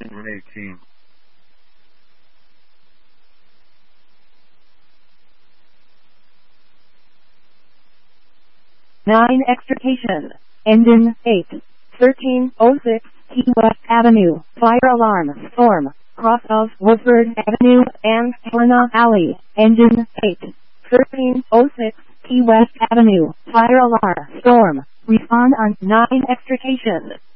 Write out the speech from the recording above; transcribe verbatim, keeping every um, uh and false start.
one eighteen. nine Extrication. Engine eight. thirteen oh six Key West Avenue. Fire alarm. Storm. Cross of Woodford Avenue and Helena Alley. Engine eight. thirteen oh six Key West Avenue. Fire alarm. Storm. Respond on nine Extrication.